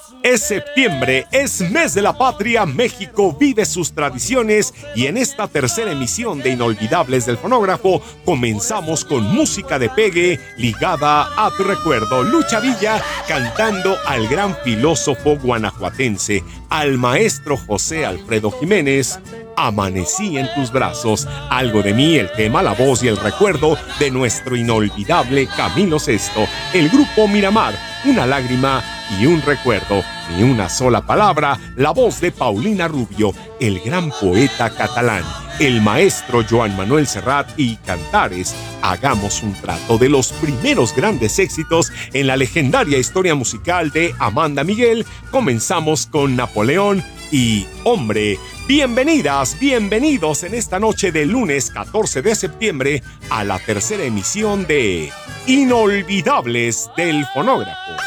Es septiembre, es mes de la patria, México vive sus tradiciones y en esta tercera emisión de Inolvidables del Fonógrafo comenzamos con música de pegue ligada a tu recuerdo. Lucha Villa cantando al gran filósofo guanajuatense, al maestro José Alfredo Jiménez. Amanecí en tus brazos, Algo de mí, el tema, la voz y el recuerdo de nuestro inolvidable Camilo Sesto. El grupo Miramar, Una lágrima y un recuerdo. Ni una sola palabra, la voz de Paulina Rubio, el gran poeta catalán. El maestro Joan Manuel Serrat y Cantares, Hagamos un trato, de los primeros grandes éxitos en la legendaria historia musical de Amanda Miguel. Comenzamos con Napoleón y Hombre. Bienvenidas, bienvenidos en esta noche de lunes 14 de septiembre a la tercera emisión de Inolvidables del Fonógrafo.